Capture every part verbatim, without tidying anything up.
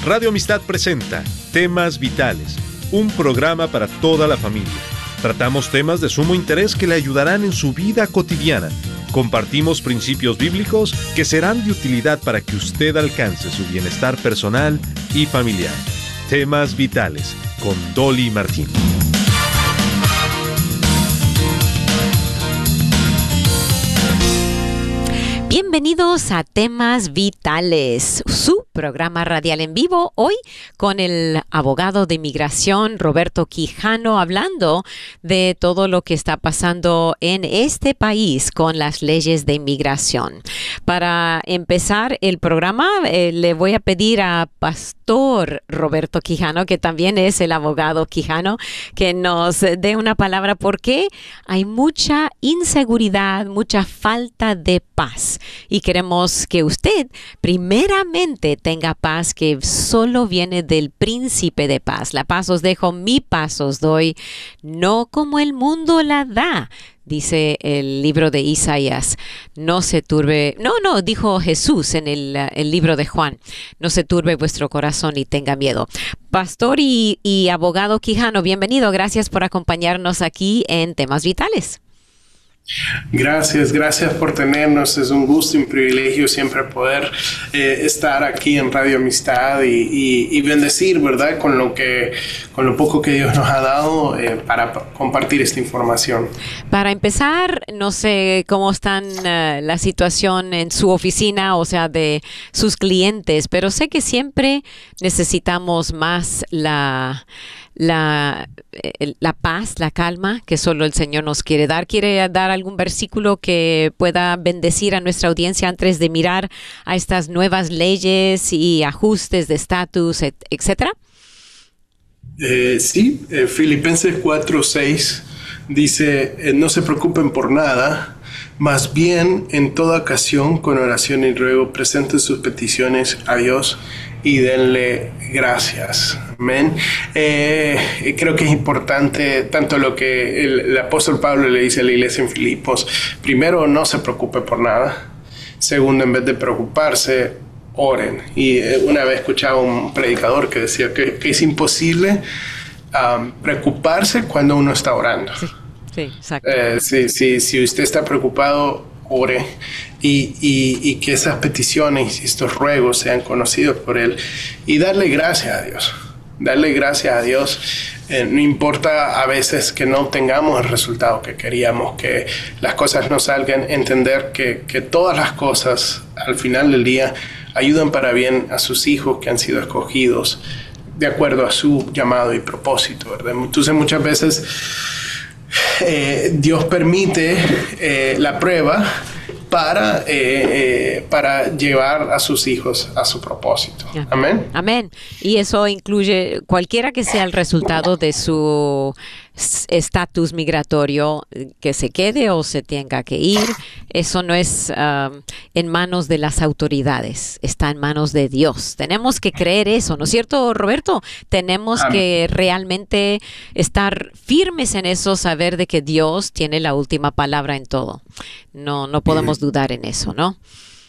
Radio Amistad presenta Temas Vitales, un programa para toda la familia. Tratamos temas de sumo interés que le ayudarán en su vida cotidiana. Compartimos principios bíblicos que serán de utilidad para que usted alcance su bienestar personal y familiar. Temas Vitales, con Dolly Martín. Bienvenidos a Temas Vitales, su programa radial en vivo, hoy con el abogado de inmigración Roberto Quijano, hablando de todo lo que está pasando en este país con las leyes de inmigración. Para empezar el programa, eh, le voy a pedir a Pastor Roberto Quijano, que también es el abogado Quijano, que nos dé una palabra, porque hay mucha inseguridad, mucha falta de paz. Y queremos que usted primeramente tenga paz, que solo viene del príncipe de paz. La paz os dejo, mi paz os doy, no como el mundo la da, dice el libro de Isaías. No se turbe, no, no, dijo Jesús en el, el libro de Juan, no se turbe vuestro corazón y tenga miedo. Pastor y, y abogado Quijano, bienvenido, gracias por acompañarnos aquí en Temas Vitales. Gracias, gracias por tenernos. Es un gusto y un privilegio siempre poder eh, estar aquí en Radio Amistad y, y, y bendecir, ¿verdad? Con lo que, con lo poco que Dios nos ha dado eh, para compartir esta información. Para empezar, no sé cómo está uh, la situación en su oficina, o sea, de sus clientes, pero sé que siempre necesitamos más la... La, la paz, la calma que solo el Señor nos quiere dar. ¿Quiere dar algún versículo que pueda bendecir a nuestra audiencia antes de mirar a estas nuevas leyes y ajustes de estatus, etcétera? Eh, sí, eh, Filipenses cuatro seis dice, eh, no se preocupen por nada, más bien en toda ocasión con oración y ruego presenten sus peticiones a Dios y denle gracias. Amén. Eh, creo que es importante tanto lo que el, el apóstol Pablo le dice a la iglesia en Filipos. Primero, no se preocupe por nada. Segundo, en vez de preocuparse, oren. Y eh, una vez escuchaba un predicador que decía que, que es imposible um, preocuparse cuando uno está orando. Sí, sí, exacto. Eh, si, si, si usted está preocupado, ore. Y, y, y que esas peticiones y estos ruegos sean conocidos por Él. Y darle gracias a Dios. Darle gracias a Dios. Eh, no importa a veces que no tengamos el resultado que queríamos, que las cosas no salgan. Entender que, que todas las cosas al final del día ayudan para bien a sus hijos que han sido escogidos de acuerdo a su llamado y propósito, ¿verdad? Entonces muchas veces eh, Dios permite eh, la prueba para, eh, eh, para llevar a sus hijos a su propósito. Amén. Amén. Y eso incluye cualquiera que sea el resultado de su estatus migratorio, que se quede o se tenga que ir. Eso no es um, en manos de las autoridades, está en manos de Dios. Tenemos que creer eso, ¿no es cierto, Roberto? Tenemos Amén. Que realmente estar firmes en eso, saber de que Dios tiene la última palabra en todo. No, no podemos dudar en eso, ¿no?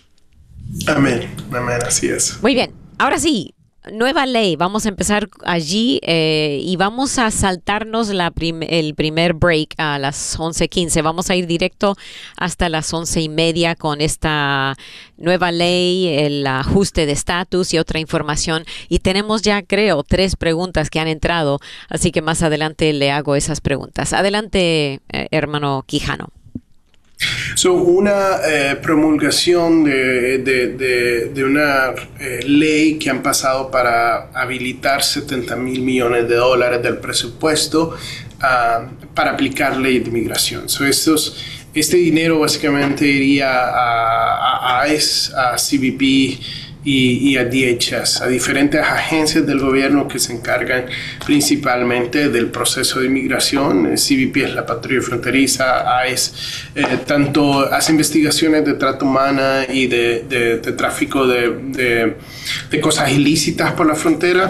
Amén, amén, así es. Muy bien, ahora sí. Nueva ley, vamos a empezar allí eh, y vamos a saltarnos la prim- el primer break a las once quince. Vamos a ir directo hasta las once y media con esta nueva ley, el ajuste de estatus y otra información. Y tenemos ya, creo, tres preguntas que han entrado, así que más adelante le hago esas preguntas. Adelante, eh, hermano Quijano. So, una eh, promulgación de, de, de, de una eh, ley que han pasado para habilitar setenta mil millones de dólares del presupuesto uh, para aplicar ley de inmigración. So, estos, este dinero básicamente iría a, a, a I C E, a C B P y, y a D H S, a diferentes agencias del gobierno que se encargan principalmente del proceso de inmigración. C B P es la patrulla fronteriza, I C E eh, tanto hace investigaciones de trata humana y de, de, de tráfico de, de, de cosas ilícitas por la frontera,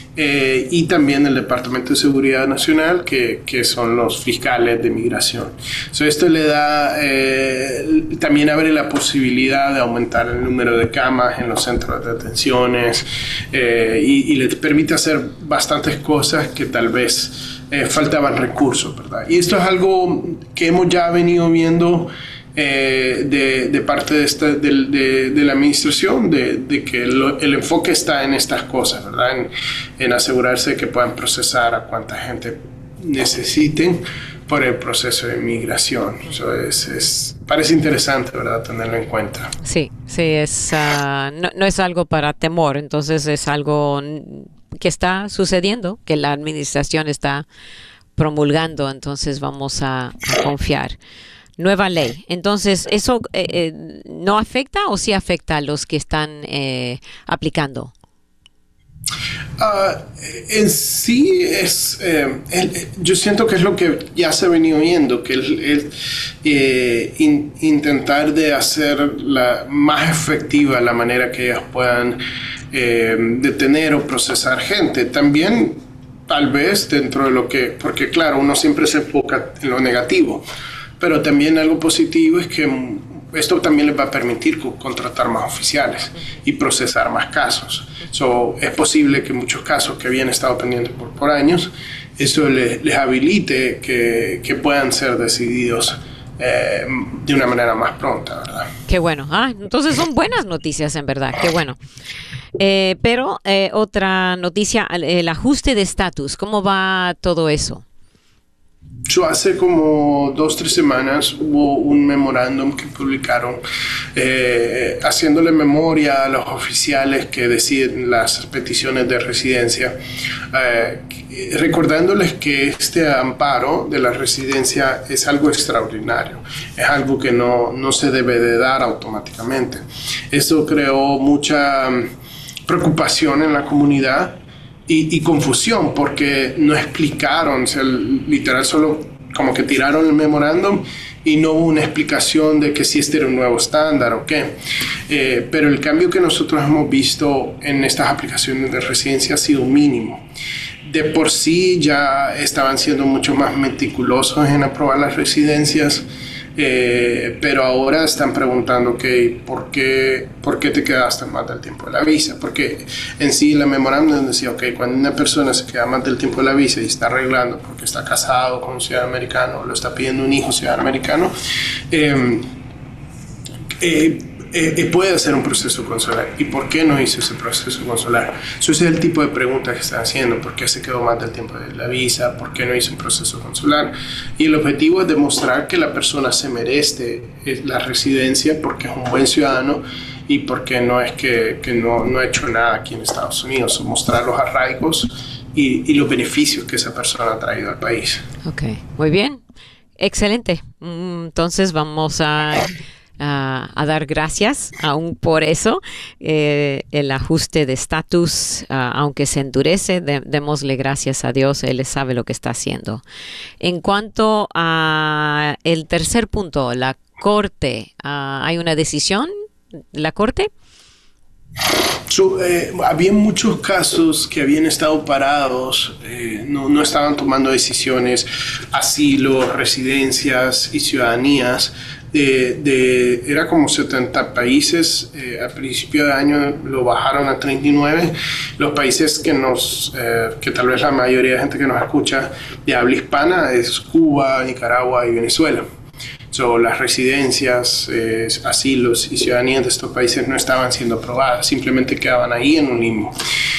eh, y también el Departamento de Seguridad Nacional, que, que son los fiscales de migración. So, esto le da, eh, también abre la posibilidad de aumentar el número de camas en los centros de detenciones, eh, y, y le permite hacer bastantes cosas que tal vez eh, faltaban recursos, ¿verdad? Y esto es algo que hemos ya venido viendo Eh, de, de parte de, esta, de, de, de la administración, de, de que lo, el enfoque está en estas cosas, ¿verdad? En, en asegurarse que puedan procesar a cuánta gente necesiten por el proceso de migración. So, es, es, parece interesante, ¿verdad?, tenerlo en cuenta. Sí, sí, es, uh, no, no es algo para temor, entonces es algo que está sucediendo, que la administración está promulgando, entonces vamos a, a confiar. Nueva ley. Entonces, ¿eso eh, eh, no afecta o sí afecta a los que están eh, aplicando? Uh, en sí es, eh, el, yo siento que es lo que ya se ha venido viendo, que el, el eh, in, intentar de hacer la, más efectiva la manera que ellas puedan eh, detener o procesar gente. También, tal vez, dentro de lo que, porque claro, uno siempre se enfoca en lo negativo, pero también algo positivo es que esto también les va a permitir contratar más oficiales y procesar más casos. So, es posible que muchos casos que habían estado pendientes por, por años, eso les, les habilite que, que puedan ser decididos eh, de una manera más pronta, ¿verdad? Qué bueno. Ah, entonces son buenas noticias, en verdad. Qué bueno. Eh, pero eh, otra noticia, el ajuste de estatus. ¿Cómo va todo eso? So, hace como dos, tres semanas hubo un memorándum que publicaron eh, haciéndole memoria a los oficiales que deciden las peticiones de residencia, eh, recordándoles que este amparo de la residencia es algo extraordinario, es algo que no, no se debe de dar automáticamente. Eso creó mucha preocupación en la comunidad Y, y confusión, porque no explicaron, o sea, literal solo como que tiraron el memorándum y no hubo una explicación de que si este era un nuevo estándar o qué. Eh, pero el cambio que nosotros hemos visto en estas aplicaciones de residencia ha sido mínimo. De por sí ya estaban siendo mucho más meticulosos en aprobar las residencias, eh, pero ahora están preguntando, okay, ¿por qué, ¿por qué te quedaste más del tiempo de la visa? Porque en sí la memorándum decía, ok, cuando una persona se queda más del tiempo de la visa y está arreglando porque está casado con un ciudadano americano o lo está pidiendo un hijo ciudadano americano, eh, eh, Eh, puede hacer un proceso consular. ¿Y por qué no hizo ese proceso consular? Eso es el tipo de preguntas que están haciendo. ¿Por qué se quedó más del tiempo de la visa? ¿Por qué no hizo un proceso consular? Y el objetivo es demostrar que la persona se merece la residencia porque es un buen ciudadano y porque no es que, que no, no ha hecho nada aquí en Estados Unidos. Mostrar los arraigos y, y los beneficios que esa persona ha traído al país. Ok, muy bien. Excelente. Entonces vamos a... Uh, a dar gracias aún por eso, eh, el ajuste de estatus, uh, aunque se endurece, de, démosle gracias a Dios, Él sabe lo que está haciendo. En cuanto a el tercer punto, la Corte, uh, ¿hay una decisión de la Corte? So, eh, había muchos casos que habían estado parados, eh, no, no estaban tomando decisiones, asilo, residencias y ciudadanías. De, de, era como setenta países, eh, a principio de año lo bajaron a treinta y nueve. Los países que nos, eh, que tal vez la mayoría de gente que nos escucha de habla hispana es Cuba, Nicaragua y Venezuela. So, las residencias, eh, asilos y ciudadanías de estos países no estaban siendo aprobadas, simplemente quedaban ahí en un limbo.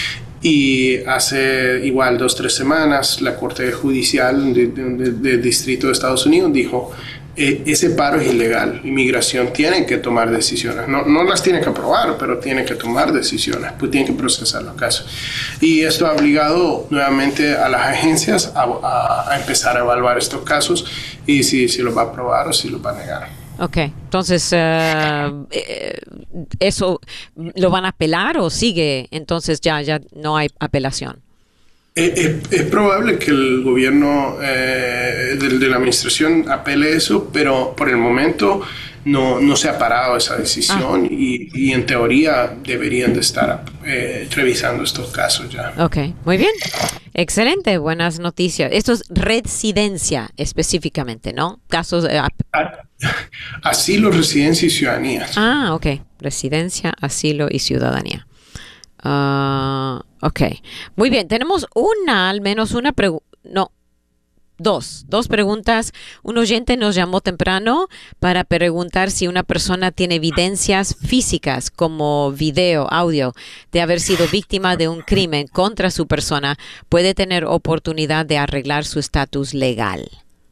Y hace igual dos, tres semanas la Corte Judicial del de, de, de Distrito de Estados Unidos dijo eh, ese paro es ilegal. Inmigración tiene que tomar decisiones. No, no las tiene que aprobar, pero tiene que tomar decisiones, pues tiene que procesar los casos. Y esto ha obligado nuevamente a las agencias a, a, a empezar a evaluar estos casos y si, si los va a aprobar o si los va a negar. Ok, entonces, uh, eh, ¿eso lo van a apelar o sigue? Entonces ya, ya no hay apelación. Es, es, es probable que el gobierno eh, de, de la administración apele eso, pero por el momento no, no se ha parado esa decisión, ah. y, y en teoría deberían de estar eh, revisando estos casos ya. Ok, muy bien. Excelente, buenas noticias. Esto es residencia específicamente, ¿no? Casos de... Asilo, residencia y ciudadanía. Ah, ok. Residencia, asilo y ciudadanía. Uh, ok, muy bien. Tenemos una, al menos una pregunta. No, dos. Dos preguntas. Un oyente nos llamó temprano para preguntar si una persona tiene evidencias físicas como video, audio, de haber sido víctima de un crimen contra su persona. ¿Puede tener oportunidad de arreglar su estatus legal?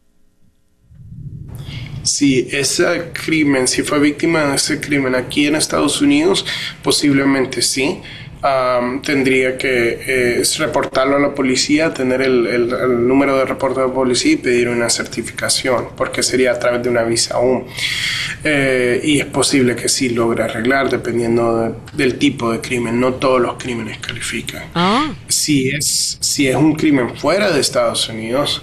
Si ese crimen, si fue víctima de ese crimen aquí en Estados Unidos, posiblemente sí. Um, tendría que eh, reportarlo a la policía, tener el, el, el número de reporte de la policía y pedir una certificación, porque sería a través de una visa aún. Eh, y es posible que sí logre arreglar, dependiendo de, del tipo de crimen. No todos los crímenes califican. Ah. Si es, si es un crimen fuera de Estados Unidos,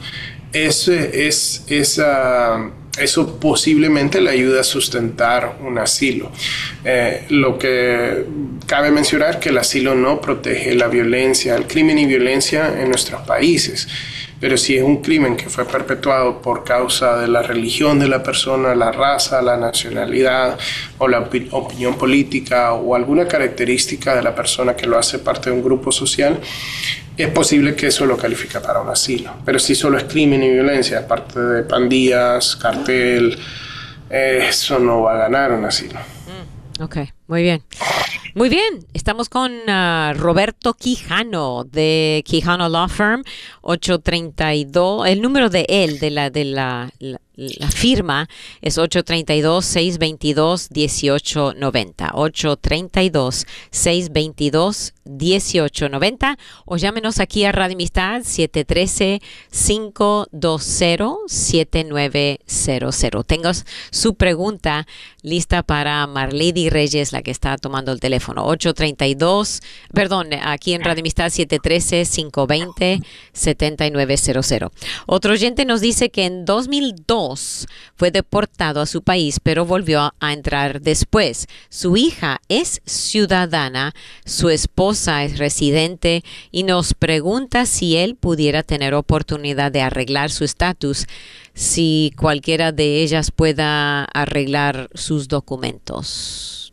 ese es esa... eso posiblemente le ayuda a sustentar un asilo. Eh, lo que cabe mencionar es que el asilo no protege la violencia, el crimen y violencia en nuestros países. Pero si es un crimen que fue perpetuado por causa de la religión de la persona, la raza, la nacionalidad o la opi- opinión política o alguna característica de la persona que lo hace parte de un grupo social, es posible que eso lo califique para un asilo. Pero si solo es crimen y violencia, aparte de pandillas, cartel, eh, eso no va a ganar un asilo. Mm, ok, muy bien. Muy bien, estamos con uh, Roberto Quijano de Quijano Law Firm, ocho treinta y dos, el número de él, de la de la, la, la firma, es ocho tres dos, seis dos dos, uno ocho nueve cero, ocho tres dos, seis dos dos, uno ocho nueve cero, o llámenos aquí a Radio Amistad siete uno tres, cinco dos cero, siete nueve cero cero. Tengo su pregunta lista para Marlady Reyes, la que está tomando el teléfono. ocho tres dos, perdón, aquí en Radio Amistad siete uno tres, cinco dos cero, siete nueve cero cero. Otro oyente nos dice que en dos mil dos fue deportado a su país, pero volvió a entrar después. Su hija es ciudadana, su esposa es residente y nos pregunta si él pudiera tener oportunidad de arreglar su estatus, si cualquiera de ellas pueda arreglar sus documentos.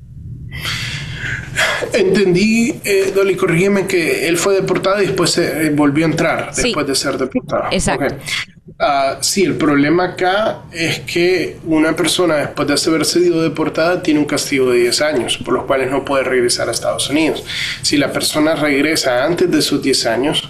Entendí, eh, Dolly, corrígeme, que él fue deportado y después se, eh, volvió a entrar Sí. después de ser deportado. Exacto. Okay. Uh, sí, el problema acá es que una persona después de haber sido deportada tiene un castigo de diez años, por los cuales no puede regresar a Estados Unidos. Si la persona regresa antes de esos diez años,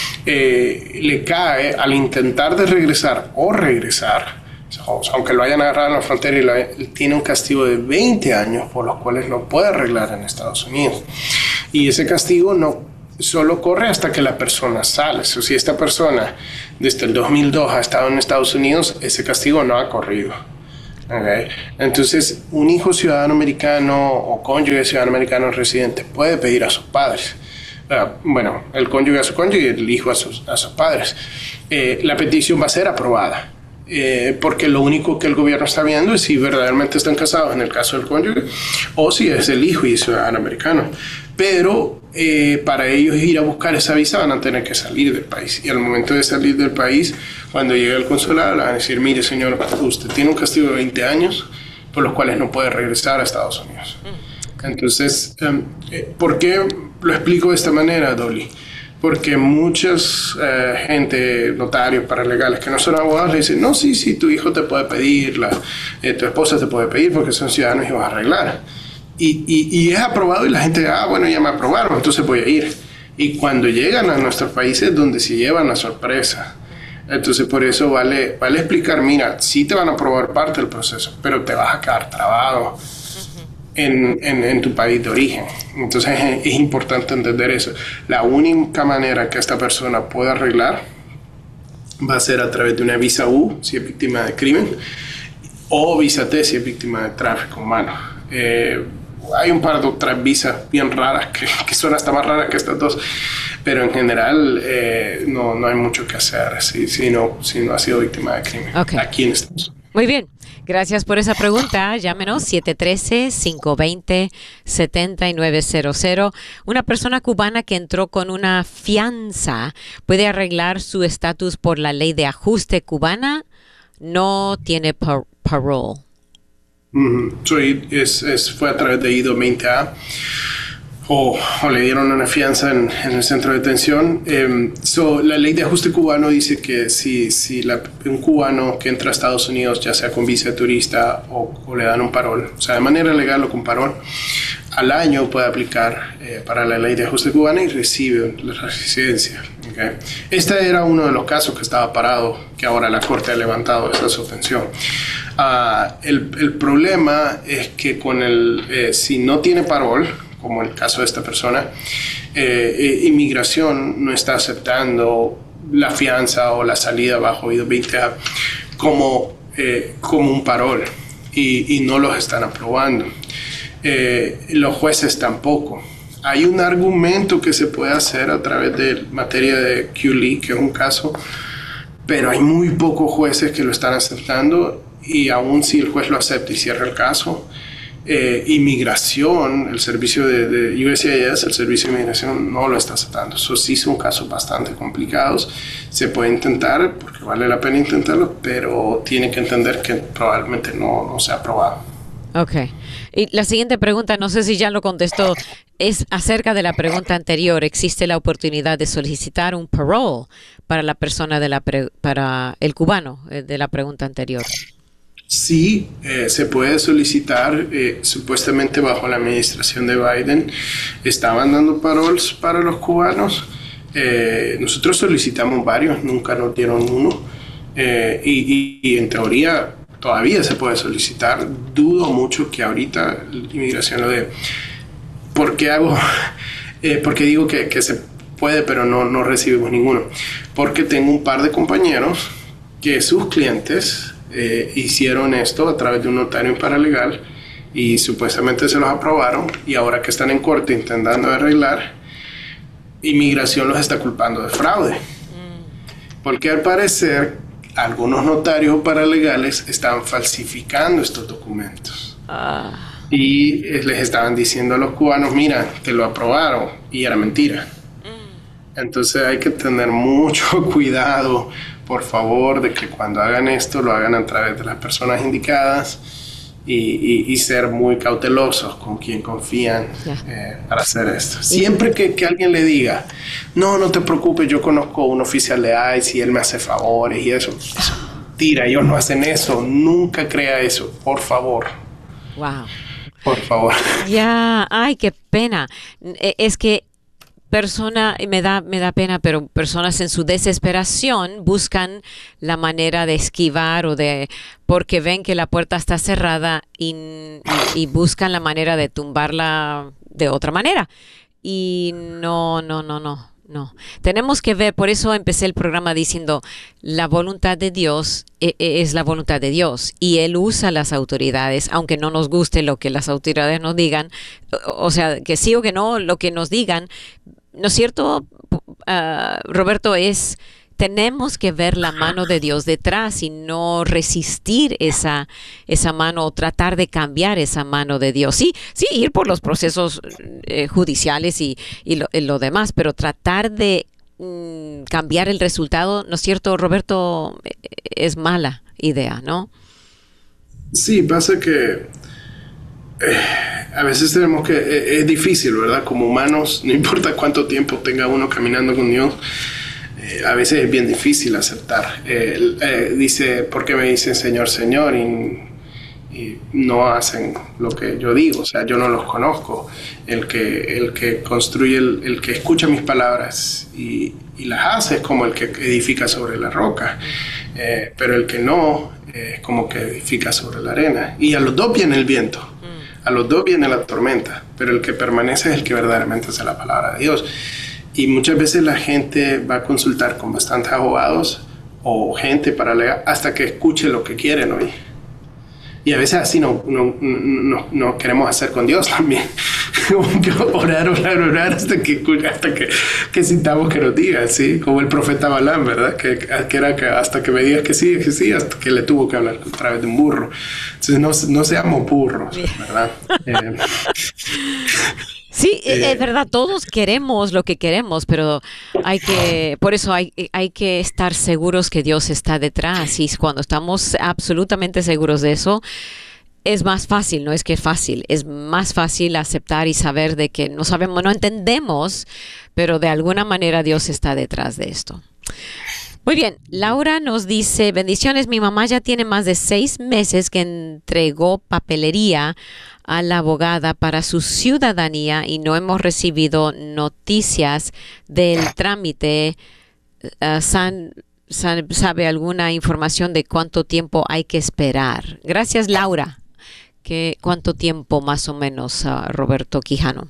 eh, le cae al intentar de regresar o regresar, aunque lo hayan agarrado en la frontera, y la, tiene un castigo de veinte años por los cuales no puede arreglar en Estados Unidos. Y ese castigo no solo corre hasta que la persona sale. O sea, si esta persona desde el dos mil dos ha estado en Estados Unidos, ese castigo no ha corrido. Okay. Entonces, un hijo ciudadano americano o cónyuge ciudadano americano residente puede pedir a sus padres. Uh, bueno, el cónyuge a su cónyuge y el hijo a sus, a sus padres. Eh, la petición va a ser aprobada. Eh, porque lo único que el gobierno está viendo es si verdaderamente están casados en el caso del cónyuge o si es el hijo y es ciudadano americano. Pero eh, para ellos ir a buscar esa visa van a tener que salir del país, y al momento de salir del país, cuando llegue al consulado le van a decir: mire señor, usted tiene un castigo de veinte años por los cuales no puede regresar a Estados Unidos. Entonces, eh, ¿por qué lo explico de esta manera, Dolly? Porque muchas eh, gente, notarios, paralegales que no son abogados, le dicen: no, sí, sí, tu hijo te puede pedir, la, eh, tu esposa te puede pedir porque son ciudadanos y vas a arreglar. Y, y, y es aprobado y la gente, ah, bueno, ya me aprobaron, entonces voy a ir. Y cuando llegan a nuestros países donde se llevan la sorpresa. Entonces por eso vale, vale explicar: mira, sí te van a aprobar parte del proceso, pero te vas a quedar trabado En, en, en tu país de origen. Entonces es, es importante entender eso. La única manera que esta persona pueda arreglar va a ser a través de una visa U si es víctima de crimen, o visa T si es víctima de tráfico humano. Eh, hay un par de otras visas bien raras que, que son hasta más raras que estas dos, pero en general eh, no, no hay mucho que hacer si, si, no, si no ha sido víctima de crimen. Okay. Aquí en Estados Unidos. Muy bien. Gracias por esa pregunta. Llámenos siete uno tres, cinco dos cero, siete nueve cero cero. Una persona cubana que entró con una fianza puede arreglar su estatus por la ley de ajuste cubana. No tiene par- parole. Mm, so, es, es, fue a través de I veinte A. O, o le dieron una fianza en, en el centro de detención. Eh, so, la ley de ajuste cubano dice que si, si la, un cubano que entra a Estados Unidos, ya sea con visa de turista o, o le dan un parol, o sea, de manera legal o con parol, al año puede aplicar eh, para la ley de ajuste cubana y recibe la residencia. Okay. Este era uno de los casos que estaba parado, que ahora la Corte ha levantado esa suspensión. Uh, el, el problema es que con el, eh, si no tiene parol, como el caso de esta persona, eh, eh, inmigración no está aceptando la fianza o la salida bajo I veinte A como, eh, como un parol y, y no los están aprobando. Eh, los jueces tampoco. Hay un argumento que se puede hacer a través de materia de Q L E, que es un caso, pero hay muy pocos jueces que lo están aceptando y aún si el juez lo acepta y cierra el caso, Eh, inmigración, el servicio de, de U S C I S, el servicio de inmigración no lo está aceptando. Eso sí son casos bastante complicados. Se puede intentar porque vale la pena intentarlo, pero tiene que entender que probablemente no, no sea aprobado. Ok. Y la siguiente pregunta, no sé si ya lo contestó, es acerca de la pregunta anterior. ¿Existe la oportunidad de solicitar un parole para la persona de la pre, para el cubano eh, de la pregunta anterior? Sí, eh, se puede solicitar, eh, supuestamente bajo la administración de Biden estaban dando paroles para los cubanos. Eh, nosotros solicitamos varios, nunca nos dieron uno, eh, y, y, y en teoría todavía se puede solicitar. Dudo mucho que ahorita la inmigración lo dé. ¿Por qué hago? Eh, porque digo que, que se puede, pero no, no recibimos ninguno. Porque tengo un par de compañeros que sus clientes Eh, hicieron esto a través de un notario en paralegal y supuestamente se los aprobaron, y ahora que están en corte intentando arreglar, inmigración los está culpando de fraude. Mm. Porque al parecer algunos notarios paralegales están falsificando estos documentos. Ah. Y les estaban diciendo a los cubanos, mira, te lo aprobaron, y era mentira. Mm. Entonces hay que tener mucho cuidado, por favor, de que cuando hagan esto lo hagan a través de las personas indicadas y, y, y ser muy cautelosos con quien confían yeah. eh, para hacer esto. Siempre que, que alguien le diga, no, no te preocupes, yo conozco a un oficial de I C E y él me hace favores y eso, eso tira, ellos no hacen eso, nunca crea eso, por favor. Wow. Por favor. Ya, yeah. Ay, qué pena. Es que persona, me da, me da pena, pero personas en su desesperación buscan la manera de esquivar o de, porque ven que la puerta está cerrada y, y, y buscan la manera de tumbarla de otra manera. Y no, no, no, no, no. Tenemos que ver, por eso empecé el programa diciendo, la voluntad de Dios es, es la voluntad de Dios y Él usa las autoridades, aunque no nos guste lo que las autoridades nos digan, o sea, que sí o que no, lo que nos digan. ¿No es cierto, uh, Roberto? Es, tenemos que ver la mano de Dios detrás y no resistir esa, esa mano o tratar de cambiar esa mano de Dios. Sí, sí, ir por los procesos eh, judiciales y, y, lo, y lo demás, pero tratar de mm, cambiar el resultado, ¿no es cierto, Roberto? Es mala idea, ¿no? Sí, pasa que Eh, a veces tenemos que, eh, es difícil, ¿verdad? Como humanos, no importa cuánto tiempo tenga uno caminando con Dios, eh, a veces es bien difícil aceptar. Eh, eh, dice, ¿por qué me dicen Señor, Señor? Y, y no hacen lo que yo digo, o sea, yo no los conozco. El que, el que construye, el, el que escucha mis palabras y, y las hace es como el que edifica sobre la roca, eh, pero el que no es eh, como que edifica sobre la arena. Y a los dos viene el viento. A los dos viene la tormenta, pero el que permanece es el que verdaderamente hace la palabra de Dios. Y muchas veces la gente va a consultar con bastantes abogados o gente para leer hasta que escuche lo que quieren oír. Y a veces así no, no, no, no queremos hacer con Dios también. como que orar, orar, orar hasta que, hasta que, que sintamos que nos diga, ¿sí? Como el profeta Balaam, ¿verdad? Que, que era que hasta que me digas que sí, que sí, hasta que le tuvo que hablar a través de un burro. Entonces no, no seamos burros, ¿verdad? eh, Sí, eh, es verdad, todos queremos lo que queremos, pero hay que, por eso hay, hay que estar seguros que Dios está detrás, y cuando estamos absolutamente seguros de eso, es más fácil, no es que es fácil, es más fácil aceptar y saber de que no sabemos, no entendemos, pero de alguna manera Dios está detrás de esto. Muy bien, Laura nos dice, bendiciones, mi mamá ya tiene más de seis meses que entregó papelería a la abogada para su ciudadanía y no hemos recibido noticias del trámite. Uh, San, San, ¿Sabe alguna información de cuánto tiempo hay que esperar? Gracias, Laura. ¿Qué, ¿Cuánto tiempo más o menos, uh, Roberto Quijano?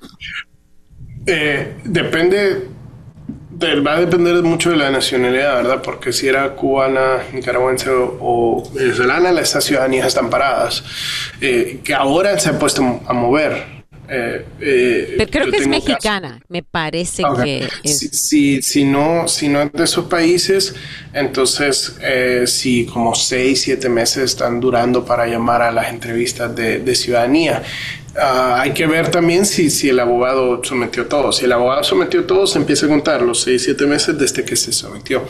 Eh, depende... Va a depender mucho de la nacionalidad, ¿verdad? Porque si era cubana, nicaragüense o, o venezolana, las ciudadanías están paradas, eh, que ahora se ha puesto a mover. Eh, eh, Pero creo que es mexicana, caso. Me parece okay. que es... Si, si, si, no, si no es de esos países, entonces eh, si como seis, siete meses están durando para llamar a las entrevistas de, de ciudadanía. Uh, hay que ver también si, si el abogado sometió todo. Si el abogado sometió todo, se empieza a contar los seis, siete meses desde que se sometió.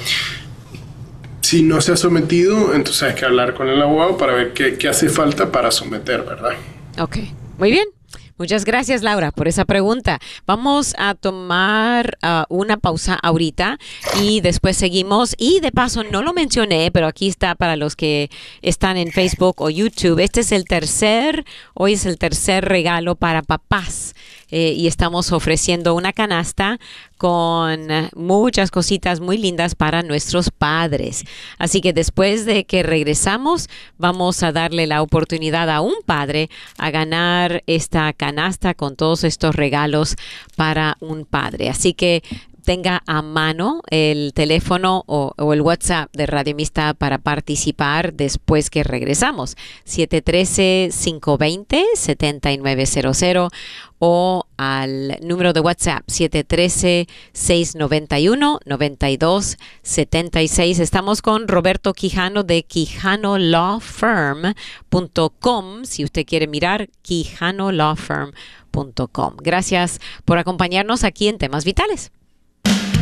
Si no se ha sometido, entonces hay que hablar con el abogado para ver qué, qué hace falta para someter, ¿verdad? Ok, muy bien. Muchas gracias, Laura, por esa pregunta. Vamos a tomar uh, una pausa ahorita y después seguimos. Y de paso, no lo mencioné, pero aquí está para los que están en Facebook o YouTube. Este es el tercer, hoy es el tercer regalo para papás. Eh, y estamos ofreciendo una canasta con muchas cositas muy lindas para nuestros padres. Así que después de que regresamos, vamos a darle la oportunidad a un padre a ganar esta canasta con todos estos regalos para un padre. Así que tenga a mano el teléfono o, o el WhatsApp de Radio Amistad para participar después que regresamos. siete uno tres, cinco dos cero, siete nueve cero cero o al número de WhatsApp siete uno tres, seis nueve uno, nueve dos siete seis. Estamos con Roberto Quijano de Quijano Law Firm punto com. Si usted quiere mirar, Quijano Law Firm punto com. Gracias por acompañarnos aquí en Temas Vitales.